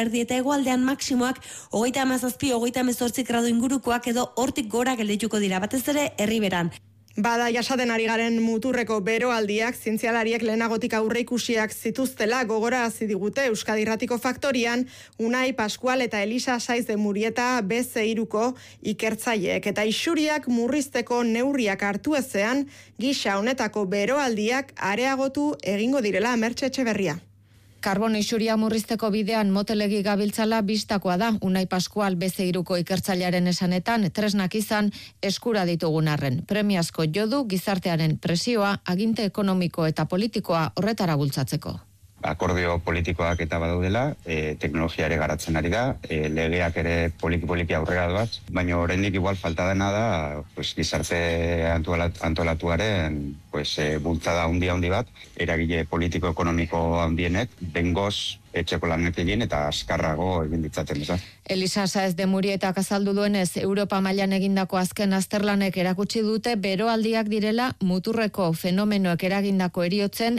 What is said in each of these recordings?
erdi eta hegoaldean maksimoak 37-38 gradu ingurukoak edo hortik gora geldituko dira, batez ere herriberan. Bada jasaten ari garen muturreko beroaldiak zientzialariek lehenagotik aurreikusiak zituztela gogorarazi digute Euskadi Irratiko Faktorian Unai Pascual eta Elisa Saiz de Murieta B02ko ikertzaileek eta isuriak murrizteko neurriak hartu ezean gisa honetako beroaldiak areagotu egingo direla Mertxe Etxeberria. Karbono isuria murrizteko bidean motelegi gabiltzala bistakoa da. Unai Pascual B02ko ikertzailearen esanetan tresnak izan eskura ditugun arren. Premiazko jodu gizartearen presioa, aginte ekonomiko eta politikoa horretara bultzatzeko. Akordio politikoak eta badaudela, teknologia ere garatzen ari da, legeak ere poliki aurrera doaz, baina oraindik igual falta dena da gizarte antolatuaren bultzada handi bat, eragile politiko-ekonomiko handienek, bengoz etxeko lanek egin eta askarrago egin ditzaten. Elisa Saez de Murietak azaldu duenez, Europa mailan egindako azken azterlanek erakutsi dute beroaldiak direla muturreko fenomenoek eragindako heriotzen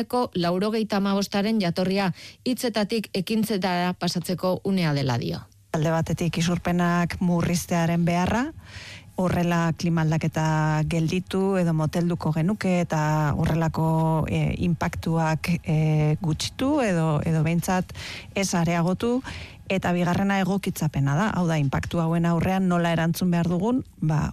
95% jatorria, hitzetatik ekintzetara pasatzeko unea dela dio. Alde batetik isurpenak murriztearen beharra, horrela klimaldaketa gelditu edo motelduko genuke eta horrelako inpaktuak gutxitu edo behintzat ez areagotu, eta bigarrena egokitzapena da, hau da, inpaktu hauen aurrean nola erantzun behar dugun,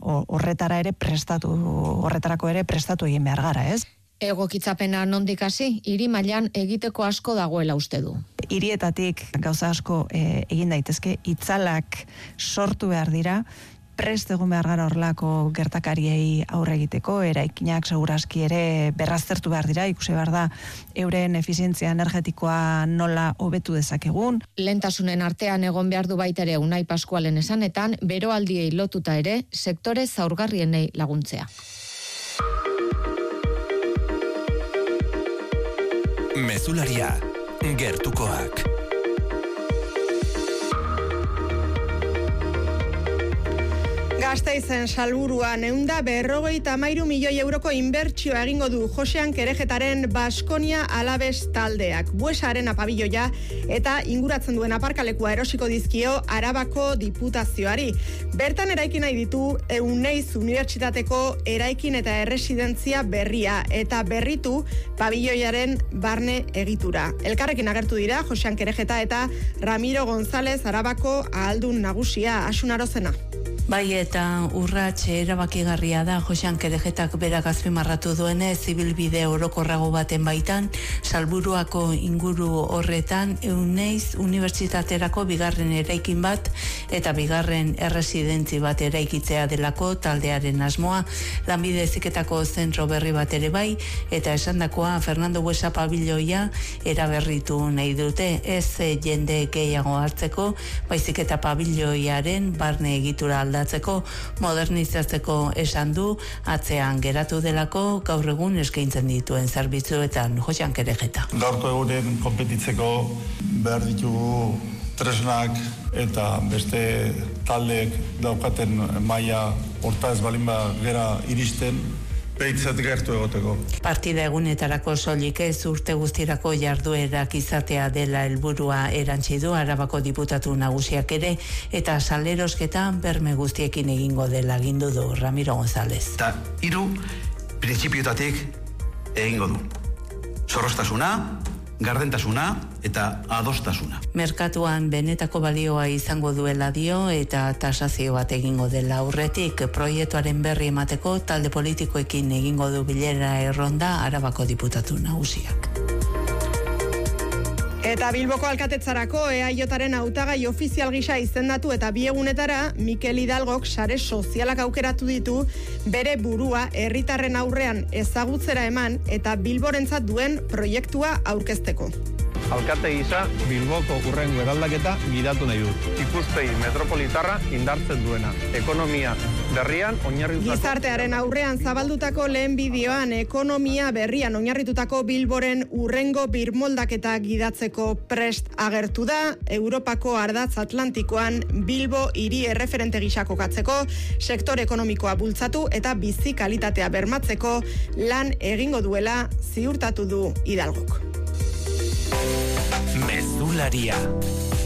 horretarako ere prestatu egin behar gara, ez? Egokitzapena nondik hasi, hiri mailan egiteko asko dagoela uste du. Hirietatik gauza asko egin daitezke, itzalak sortu behar dira, prest egun behar gara horrelako gertakariei aurre egiteko, eraikinak segurazki ere berraztertu behar dira, ikusi behar da euren efizientzia energetikoa nola hobetu dezakegun. Lehentasunen artean egon behar du baita ere Unai Pascualen esanetan, beroaldiei lotuta ere, sektore zaurgarrienei laguntzea. Mezularia, gertukoak. Gasteizen Salburua 153 milioi euroko inbertsioa egingo du Josean Kerejetaren Baskonia Alabes taldeak. Buesaren pabiloia eta inguratzen duen aparkalekua erosiko dizkio Arabako Diputazioari. Bertan eraiki nahi ditu Euneiz Unibertsitateko eraikin eta erresidentzia berria eta berritu pabiloiaren barne egitura. Elkarrekin agertu dira Josean Kerejeta eta Ramiro González Arabako ahaldun nagusia. Asun Arozena. Bai, eta urratxe erabakigarria da Josean Kerejetak berak azpimarratu duenez zibilbide orokorrago baten baitan, Salburuako inguru horretan Euneiz Unibertsitaterako bigarren eraikin bat eta bigarren erresidentzi bat eraikitzea delako taldearen asmoa, lanbide heziketako zentro berri bat ere bai, eta esandakoa Fernando Buesa pabiloia eraberritu nahi dute, ez jende gehiago hartzeko, baizik eta pabiloiaren barne egitura aldatzeko, modernizatzeko esan du, atzean geratu delako gaur egun eskaintzen dituen zerbitzuetan. Josean Kerejeta. Gaurko egunen konpetitzeko behar ditugu tresnak eta beste taldeek daukaten maila horta ez balin gera iristen, behitzat gertu egoteko. Partida egunetarako soilik ez urte guztirako jarduerak izatea dela helburua erantsi du Arabako diputatu nagusiak ere, eta salerosketa berme guztiekin egingo dela agindu du Ramiro González. Eta 3 printzipiotatik egingo du. Zorroztasuna, gardentasuna eta adostasuna. Merkatuan benetako balioa izango duela dio eta tasazio bat egingo dela aurretik proiektuaren berri emateko talde politikoekin egingo du bilera erronda Arabako diputatu nagusiak. Eta Bilboko alkatetzarako EAJaren hautagai ofizial gisa izendatu eta 2 egunetara Mikel Hidalgok sare sozialak aukeratu ditu bere burua herritarren aurrean ezagutzera eman eta Bilborentzat duen proiektua aurkezteko. Alkate gisa Bilboko hurrengo eraldaketa gidatu nahi dut. Ikuspegi metropolitarra indartzen duena. Ekonomia berrian oinarritutako... Gizartearen aurrean zabaldutako lehen bideoan ekonomia berrian oinarritutako Bilboren hurrengo birmoldaketa gidatzeko prest agertu da, Europako ardatz Atlantikoan Bilbo hiri erreferente gisa kokatzeko, sektore ekonomikoa bultzatu eta bizi kalitatea bermatzeko lan egingo duela ziurtatu du Hidalgok. Mezularia.